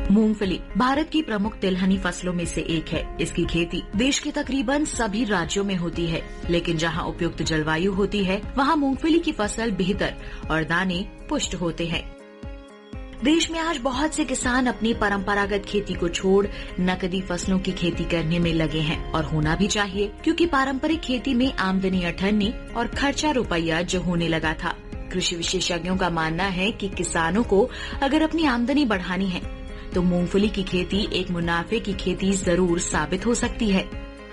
मूंगफली भारत की प्रमुख तिलहनी फसलों में से एक है। इसकी खेती देश के तकरीबन सभी राज्यों में होती है, लेकिन जहां उपयुक्त जलवायु होती है वहां मूंगफली की फसल बेहतर और दाने पुष्ट होते हैं। देश में आज बहुत से किसान अपनी परंपरागत खेती को छोड़ नकदी फसलों की खेती करने में लगे हैं, और होना भी चाहिए, क्योंकि पारंपरिक खेती में आमदनी अठन्नी और खर्चा रुपया जो होने लगा था। कृषि विशेषज्ञों का मानना है कि किसानों को अगर अपनी आमदनी बढ़ानी है तो मूंगफली की खेती एक मुनाफे की खेती जरूर साबित हो सकती है,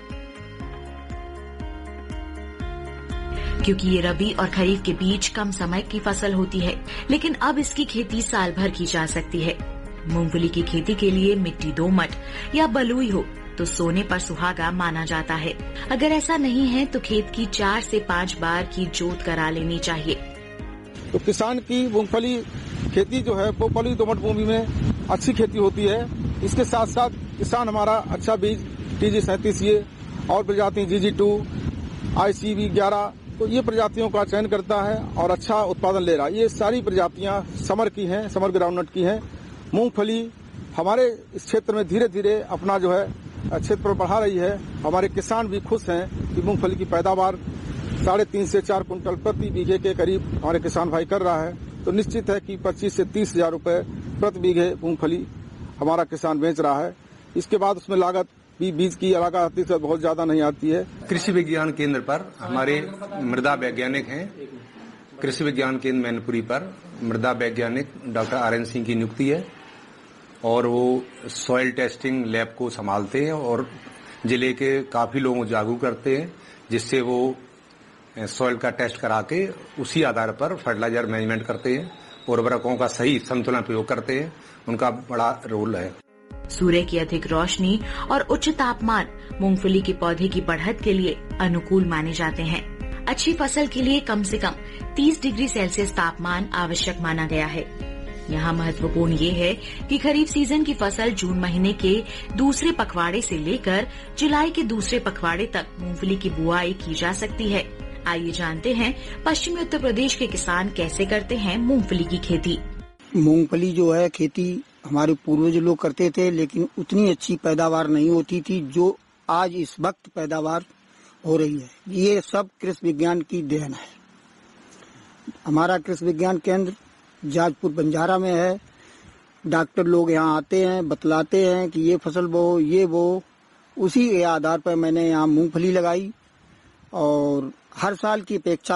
क्योंकि ये रबी और खरीफ के बीच कम समय की फसल होती है, लेकिन अब इसकी खेती साल भर की जा सकती है। मूंगफली की खेती के लिए मिट्टी दोमट या बलुई हो तो सोने पर सुहागा माना जाता है। अगर ऐसा नहीं है तो खेत की 4 से 5 बार की जोत करा लेनी चाहिए। तो किसान की मूंगफली खेती जो है वो बलुई दोमट भूमि में अच्छी खेती होती है। इसके साथ साथ किसान हमारा अच्छा बीज TG37 और प्रजाति GG2, ICV 11, तो ये प्रजातियों का चयन करता है और अच्छा उत्पादन ले रहा है। ये सारी प्रजातियां समर की हैं, समर ग्राउंडनट की हैं। मूंगफली हमारे इस क्षेत्र में धीरे धीरे अपना जो है क्षेत्र पर बढ़ा रही है। हमारे किसान भी खुश हैं कि मूंगफली की पैदावार 3.5 से 4 कुंटल प्रति बीघे के करीब हमारे किसान भाई कर रहा है। तो निश्चित है कि 25 से 30 हजार रुपए प्रति बीघे मूंगफली हमारा किसान बेच रहा है। इसके बाद उसमें लागत भी बीज की लागत आती है, बहुत ज्यादा नहीं आती है। कृषि विज्ञान केंद्र पर हमारे मृदा वैज्ञानिक हैं। कृषि विज्ञान केंद्र मैनपुरी पर मृदा वैज्ञानिक डॉक्टर RN सिंह की नियुक्ति है, और वो सॉइल टेस्टिंग लैब को संभालते हैं और जिले के काफी लोगों को जागरूक करते हैं, जिससे वो सॉइल का टेस्ट करा के उसी आधार पर फर्टिलाइजर मैनेजमेंट करते हैं, उर्वरकों का सही संतुलन प्रयोग करते हैं। उनका बड़ा रोल है। सूर्य की अधिक रोशनी और उच्च तापमान मूंगफली के पौधे की बढ़त के लिए अनुकूल माने जाते हैं। अच्छी फसल के लिए कम से कम 30 डिग्री सेल्सियस तापमान आवश्यक माना गया है। यहाँ महत्वपूर्ण ये है कि खरीफ सीजन की फसल जून महीने के दूसरे पखवाड़े से लेकर जुलाई के दूसरे पखवाड़े तक मूंगफली की बुआई की जा सकती है। आइए जानते हैं पश्चिमी उत्तर प्रदेश के किसान कैसे करते हैं मूंगफली की खेती। मूंगफली जो है खेती हमारे पूर्वज लोग करते थे, लेकिन उतनी अच्छी पैदावार नहीं होती थी जो आज इस वक्त पैदावार हो रही है। ये सब कृषि विज्ञान की देन है। हमारा कृषि विज्ञान केंद्र जाजपुर बंजारा में है। डॉक्टर लोग यहाँ आते हैं, बतलाते हैं कि ये फसल बो, ये बो। उसी के आधार पर मैंने यहाँ मूंगफली लगाई और हर साल की अपेक्षा